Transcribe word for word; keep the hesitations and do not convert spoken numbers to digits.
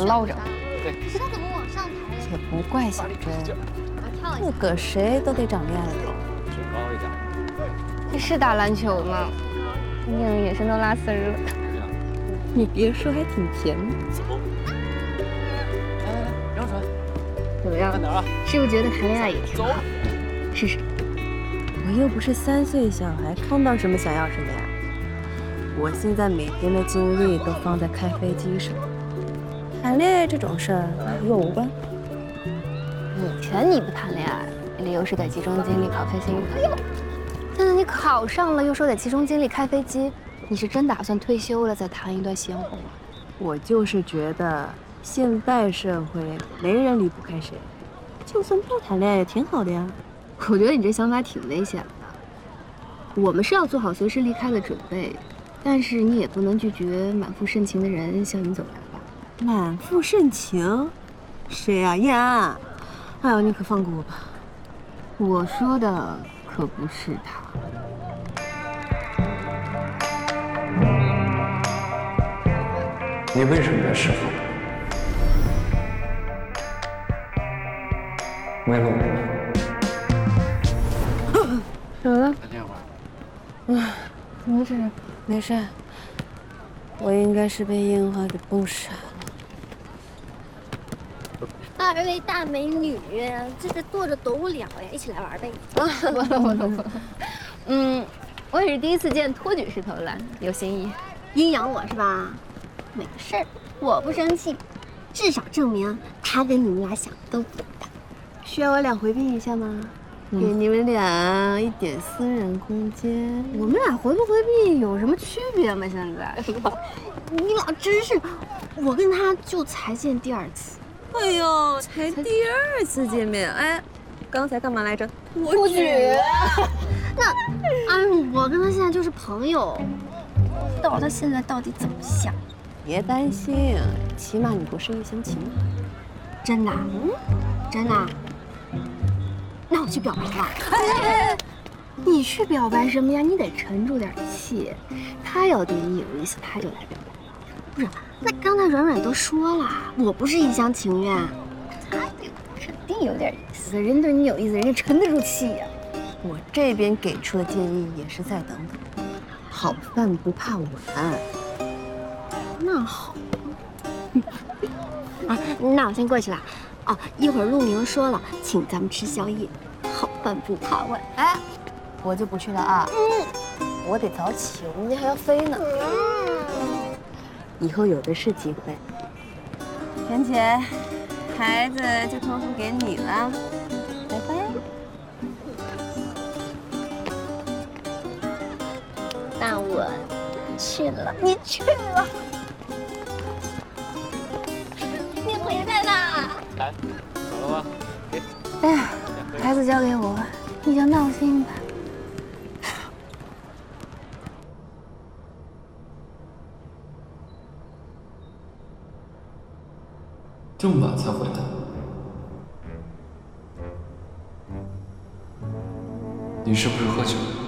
落着。 对，可是他怎么往上抬？ 也不怪小珍，不搁谁都得长恋爱脑。 举高一点。 你是打篮球吗？你两个眼神都拉丝儿了。 你别说，还挺甜的。 走。来来来，让传。 怎么样？ 看哪儿啊？ 是不是觉得谈恋爱也挺好？试试。 我又不是三岁小孩，看到什么想要什么呀。我现在每天的精力都放在开飞机上，谈恋爱这种事儿与我无关。 以前你不谈恋爱，理由是得集中精力考飞行员。现在你考上了，又说得集中精力开飞机，你是真打算退休了再谈一段鲜活？ 我就是觉得现代社会没人离不开谁，就算不谈恋爱也挺好的呀。 我觉得你这想法挺危险的。我们是要做好随时离开的准备，但是你也不能拒绝满腹深情的人向你走来吧？ 满腹深情？谁呀？呀？哎呦，你可放过我吧！ 我说的可不是他。 你为什么要释放我？为了我。 怎么了？ 再练会儿。 唉，怎么回事？ 没事，我应该是被樱花给崩傻了。 二位大美女，这个坐着多无聊呀，一起来玩呗。 啊，不了不了不了。嗯，我也是第一次见托举式投篮，有新意。 阴阳我是吧？没事儿，我不生气，至少证明他跟你们俩想的都不一样。 需要我俩回避一下吗？嗯、给你们俩一点私人空间。 我们俩回不回避有什么区别吗？现在， 你俩真是，我跟他就才见第二次。 哎呦，才第二次见面，哎，刚才干嘛来着？ 托举。那，哎，我跟他现在就是朋友，不知道他现在到底怎么想。 别担心，起码你不是一厢情愿。 真的？嗯，真的。那我去表白吧。 哎，你去表白什么呀？你得沉住点气。他要对你有意思，他就来表白。 不是，那刚才软软都说了，我不是一厢情愿，他对我肯定有点意思。 人对你有意思，人家沉得住气呀。 我这边给出的建议也是再等等，好饭不怕晚。 那好。啊，那我先过去了。哦，一会儿陆明说了，请咱们吃宵夜，好饭不怕晚。 哎，我就不去了啊。嗯，我得早起，我明天还要飞呢。嗯，以后有的是机会。璇姐，孩子就托付给你了，拜拜。 那我去了，你去了。回来啦！ 来，走了吗？给。 哎呀，孩子交给我，你就闹心吧。 这么晚才回来？你是不是喝酒了？